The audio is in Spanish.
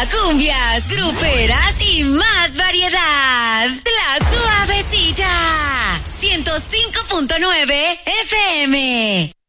Cumbias, gruperas y más variedad. La Suavecita. 105.9 FM.